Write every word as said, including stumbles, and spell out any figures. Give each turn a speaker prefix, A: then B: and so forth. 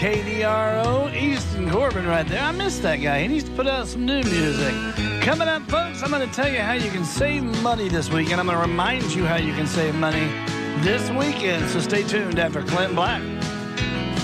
A: K D R O, Easton Corbin right there. I missed that guy. He needs to put out some new music. Coming up, folks, I'm going to tell you how you can save money this weekend. I'm going to remind you how you can save money this weekend. So stay tuned after Clint Black.